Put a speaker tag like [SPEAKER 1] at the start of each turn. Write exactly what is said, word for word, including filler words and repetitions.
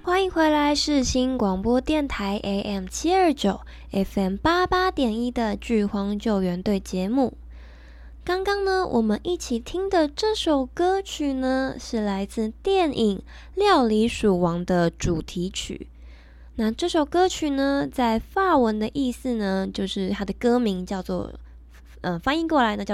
[SPEAKER 1] 欢迎回来，世新广播电台 A M 七二九 F M 八八点一的剧荒救援队节目。刚刚呢，我们一起听的这首歌曲呢，是来自电影《料理鼠王》的主题曲。那这首歌曲呢，在法文的意思呢，就是它的歌名叫做，呃，翻译过来呢叫